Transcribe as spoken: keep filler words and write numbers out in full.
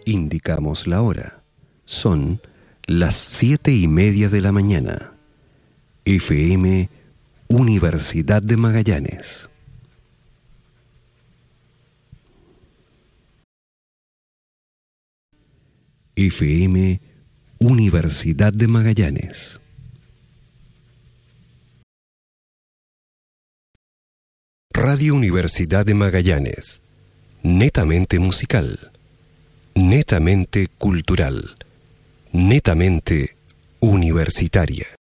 Indicamos la hora. Son las siete y media de la mañana. F M Universidad de Magallanes. F M Universidad de Magallanes. Radio Universidad de Magallanes. Netamente musical. Netamente cultural. Netamente universitaria.